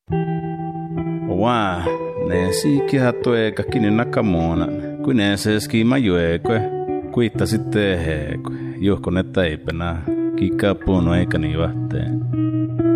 Waa, ne siikiä tueka kini nakamuona, kuin ne se skima juekwe, kuitta sitten hekwe, johko ne taipena, kikkaa puunu eikä niin vahteen.